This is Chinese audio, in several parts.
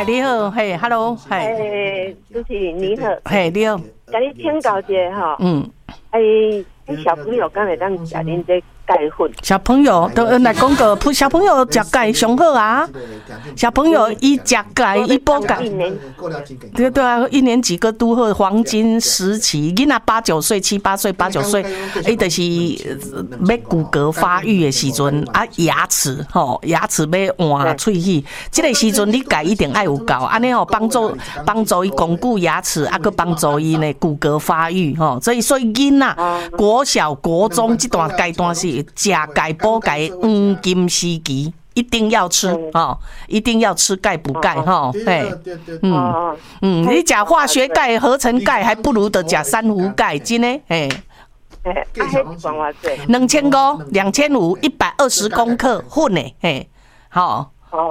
哎，你好，嘿 ，Hello， 嘿，主持人你好， 嘿，你好， 甲你请教一下哈，小朋友敢会当食恁这钙粉？ 小朋友都来讲个，小朋友食钙上好啊。小朋友伊食钙，伊补钙，对对啊，一年级个拄好黄金时期，囡仔8、9岁、7、8岁、8、9岁，伊就是要骨骼发育的时阵啊，牙齿牙齿要换喙齿，这个时阵你钙一定爱有够，安尼帮助伊巩固牙齿，啊，佮帮助伊呢骨骼发育所以囡仔国小、国中这段阶段是食钙补钙黄金时期。一定要吃一定要吃钙补钙你吃化学钙、合成钙，还不如得吃珊瑚钙，真的2500，120公克混的好。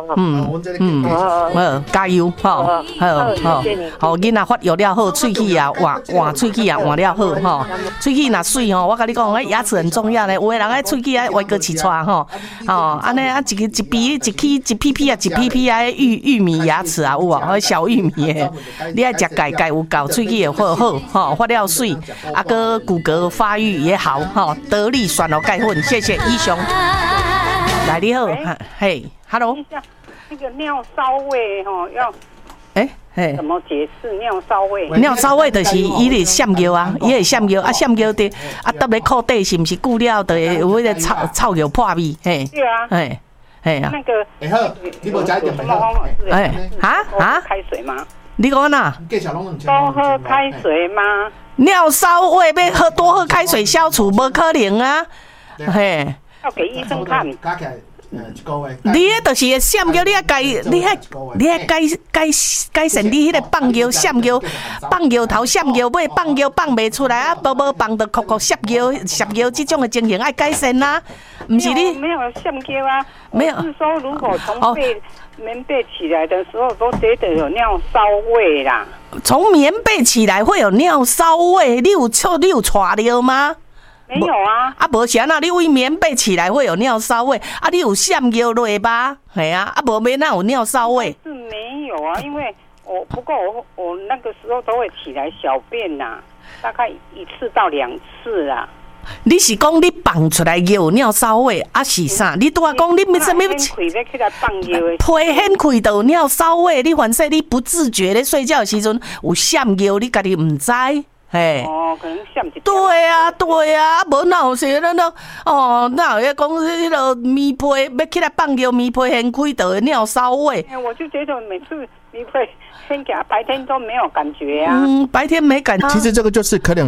加油好，囡仔发育了好，喙齿啊换喙齿啊换了好喙齿若水我跟你讲，牙齿很重要呢。有的人爱喙齿爱歪个起来安尼一批批啊玉米牙齿啊有啊，小玉米的，你爱食钙有够，喙齿也好发了水，啊个骨骼发育也好得力选了钙粉，谢谢医生。来你好，嘿。Hello， 那个尿骚味要怎么解释尿骚味？ 尿骚味就是伊会闪尿啊，伊会闪尿啊，闪尿的搭咧裤底是毋是久了就会有迄个臭尿破味？ 对啊，那个好，你无食一点什么方法？开水吗？ 你讲哪？ 多喝开水吗？ 尿骚味要多喝开水消除，无可能啊！ 要给医生看。 你迄就是会闪尿，你迄改善你迄个放尿、闪尿、放尿头、闪尿尾、放尿放袂出来啊，无放得哭摄尿这种的情形爱改善啊，不是你没有闪尿啊？ 没有， 是说如果从棉被起来的时候都觉得有尿骚味啦。 从棉被起来会有尿骚味，你有带尿吗？ 没有啊， 无啥啊，你为棉被起来会有尿骚味啊？你有闪尿落吧？系啊，无免哪有尿骚味？ 是没有啊，因为不过我那个时候都会起来小便呐，大概1次到2次啦。 你是讲你放出来有尿骚味，还是啥？你拄仔讲你什么？ 屁很开就有尿骚味，你反正你不自觉咧睡觉的时阵有闪尿，你家己唔知。 可能像对啊，无哪有说哪有讲迄个棉被要起来放尿，棉被掀开就会尿骚味。 我就觉得每次棉被掀起来，白天都没有感觉啊。 白天没感觉。 其实这个就是可能。